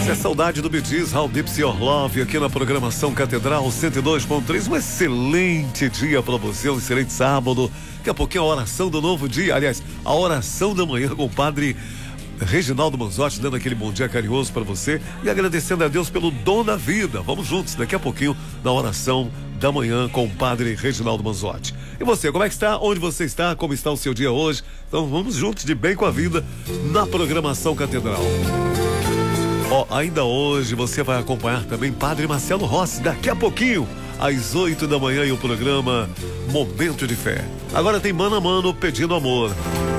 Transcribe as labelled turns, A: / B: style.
A: É saudade do Bidiz, How Deep Your Love, aqui na programação Catedral 102.3. Um excelente dia para você, um excelente sábado. Daqui a pouquinho a oração do novo dia, aliás, a oração da manhã com o padre Reginaldo Manzotti, dando aquele bom dia carinhoso para você e agradecendo a Deus pelo dom da vida. Vamos juntos daqui a pouquinho na oração da manhã com o padre Reginaldo Manzotti. E você, como é que está? Onde você está? Como está o seu dia hoje? Então vamos juntos de bem com a vida na programação Catedral. Ainda hoje você vai acompanhar também Padre Marcelo Rossi, daqui a pouquinho, às 8 da manhã, e o programa Momento de Fé. Agora tem Mano a Mano pedindo amor.